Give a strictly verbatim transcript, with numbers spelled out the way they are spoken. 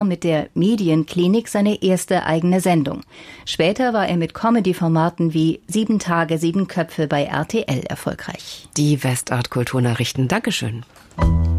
mit der Medienklinik seine erste eigene Sendung. Später war er mit Comedy-Formaten wie Sieben Tage, Sieben Köpfe bei R T L erfolgreich. Die Westart Kulturnachrichten. Dankeschön.